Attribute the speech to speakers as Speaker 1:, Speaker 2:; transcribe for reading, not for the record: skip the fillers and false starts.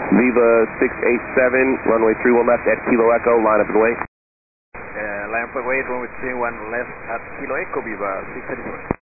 Speaker 1: Viva 687, runway 31 left at Kilo Echo, line up and wait.
Speaker 2: Line up and wait, runway 31 left at Kilo Echo, Viva 687.